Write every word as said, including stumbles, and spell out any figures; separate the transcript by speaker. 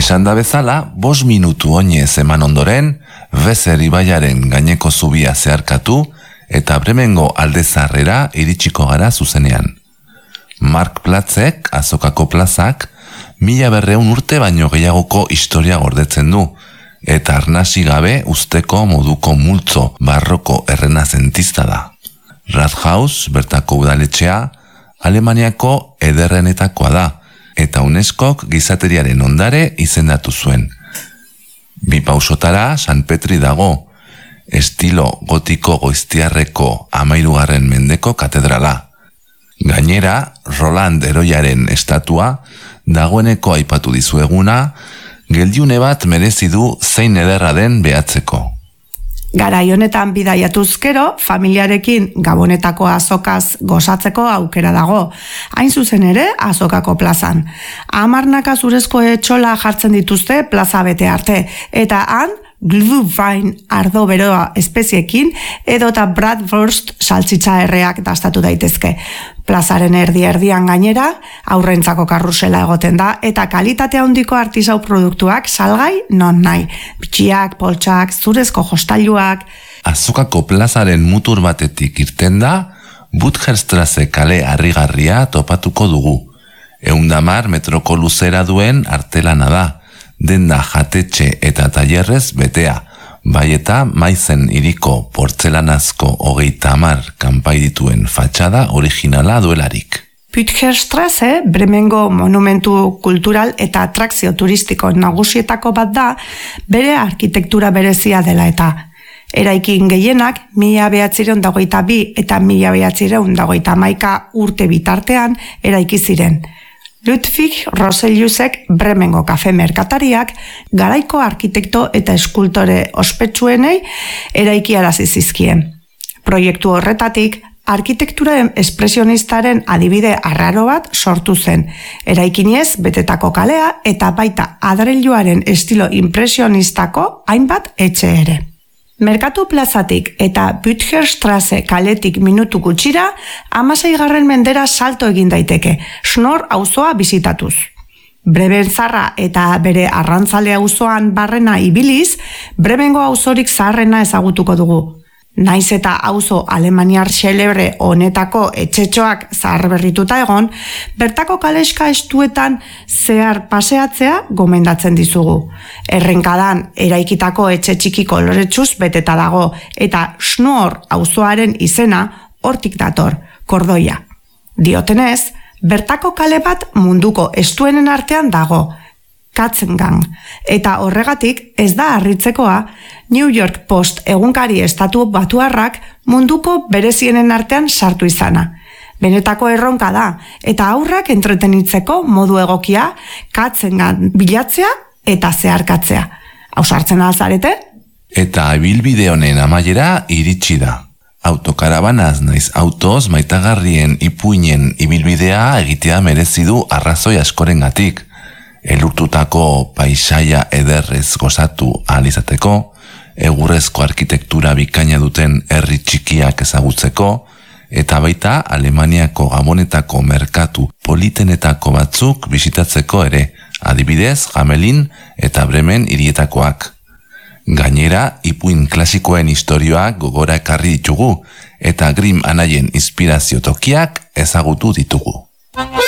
Speaker 1: Esan da bezala, bost minutu oinez eman ondoren, Weser ibaiaren gaineko zubia zeharkatu eta Bremengo aldezarrera iritsiko gara zuzenean. Marktplatzek, azokako plazak, mila berreun urte baino gehiagoko historia gordetzen du, eta arnasi gabe usteko moduko multzo barroko errenazentista da. Rathaus, bertako udaletxea, Alemaniako ederrenetakoa da, eta UNESCOk gizateriaren ondare izendatu zuen. Bi pausotara San Petri dago, estilo gotiko goiztiarreko amairugarren mendeko katedrala. Gainera, Roland heroiaren estatua, dagoeneko aipatu dizueguna, geldiune bat merezi du zein ederra den behatzeko.
Speaker 2: Garai honetan bidaiatuz gero, familiarekin Gabonetako azokaz gozatzeko aukera dago. Hain zuzen ere, azokako plazan. Hamarnaka zurezko etxola jartzen dituzte plaza bete arte, eta han, Glühwein ardo beroa espeziekin edota Bratwurst saltzitza erreak dastatu daitezke. Plazaren erdi-erdian gainera, aurrentzako karrusela egoten da eta kalitate handiko artisau produktuak salgai non nahi. Bitxiak, poltsak, zurezko jostailuak.
Speaker 1: Azokako plazaren mutur batetik irten da, Butgerstrasse kale harrigarria topatuko dugu. Ehundamar metroko luzera duen artelana da. Denda jatetxe eta tailerrez betea, bai eta Maizen hiriko portzelanazko hogeita hamar kanpai dituen fatxada originala duelarik.
Speaker 2: Butgerstrasse, Bremengo monumentu kultural eta atrakzio turistiko nagusietako bat da, bere arkitektura berezia dela eta. Eraikin gehienak mila behatzireun dagoita bi eta mila behatzireun dagoita hamaika urte bitartean eraiki ziren. Ludwig Roseliusek Bremengo kafe merkatariak garaiko arkitekto eta eskultore ospetsuenei eraikiarazi zizkien. Proiektu horretatik, arkitektura espresionistaren adibide arraro bat sortu zen, eraikinez betetako kalea eta baita adreiluaren estilo impresionistako hainbat etxe ere. Merkatu plazatik eta Butgerstrasse kaletik minutu gutxira, hamaseigarren mendera salto egin daiteke, Schnorr auzoa bisitatuz. Brebenzarra eta bere arrantzale auzoan barrena ibiliz, Bremengo auzorik zaharrena ezagutuko dugu. Naiz eta auzo alemaniar xelebre honetako etxetxoak zaharberrituta egon, bertako kaleska estuetan zehar paseatzea gomendatzen dizugu. Errenkadan eraikitako etxe txiki koloretsuz beteta dago, eta Schnorr auzoaren izena hortik dator, Kordoia. Diotenez, bertako kale bat munduko estuenen artean dago, Katzengang, eta horregatik ez da harritzekoa New York Post egunkari estatu batuarrak munduko berezienen artean sartu izana. Benetako erronka da, eta aurrak entretenitzeko modu egokia Katzengang bilatzea eta zeharkatzea. Ausartzen alzarete?
Speaker 1: Eta ibilbide honen amaiera iritsi da. Autokarabanaz naiz autoz maitagarrien ipuinen ibilbidea egitea merezi du arrazoi askorengatik. Elurtutako paisaia ederrez gozatu ahal izateko, egurrezko arkitektura bikaina duten herri txikiak ezagutzeko, eta baita Alemaniako Gabonetako merkatu politenetako batzuk bisitatzeko ere, adibidez Hamelin eta Bremen hirietakoak. Gainera, ipuin klasikoen istorioak gogora ekarri ditugu, eta Grimm anaien inspirazio tokiak ezagutu ditugu.